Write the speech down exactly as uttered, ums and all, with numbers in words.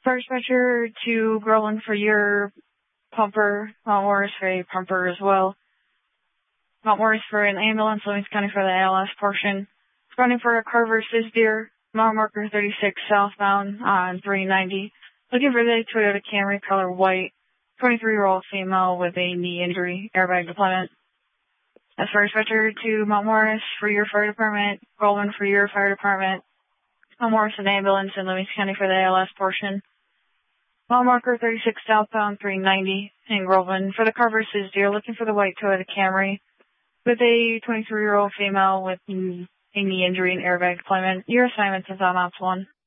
First dispatcher to Groveland for your pumper. Mount Morris for a pumper as well. Mount Morris for an ambulance. Livingston County for the A L S portion. Running for a Carver Sisdeer. Mile marker thirty-six southbound on three ninety. Looking for the Toyota Camry, color white. twenty-three-year-old female with a knee injury. Airbag deployment. That's first dispatcher to Mount Morris for your fire department. Groveland for your fire department. Mount Morris an ambulance in Livingston County for the A L S portion. Mile marker thirty-six southbound three ninety in Groveland for the Carver Sisdeer. Looking for the white Toyota Camry with a twenty-three-year-old female with a knee injury and airbag deployment. Your assignment is on Ops one.